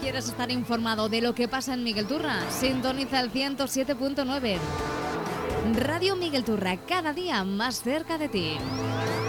quieres estar informado de lo que pasa en Miguel Turra, sintoniza el 107.9. Radio Miguel Turra, cada día más cerca de ti.